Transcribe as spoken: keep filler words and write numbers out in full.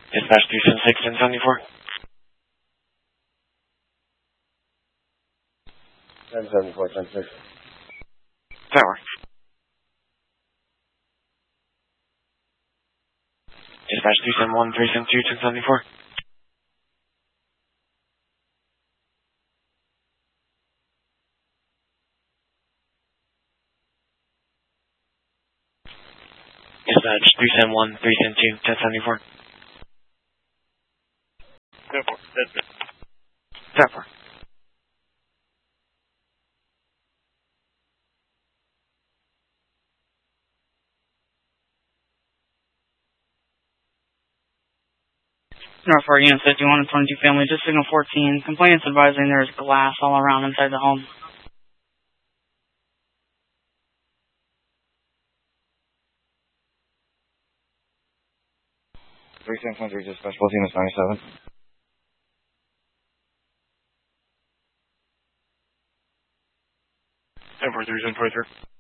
Dispatch three seven six, ten seventy-four. ten seventy-four, ten six. Tower. Dispatch three seven one, three seven two, ten seventy-four. Dispatch three seven one, three seven two, ten seventy-four. Tower, that's it. Tower. North four Unit fifty-one and twenty-two family, just signal fourteen. Complainants advising there is glass all around inside the home. three seven one three, dispatch, both units ninety-seven. Tower, three seven four three.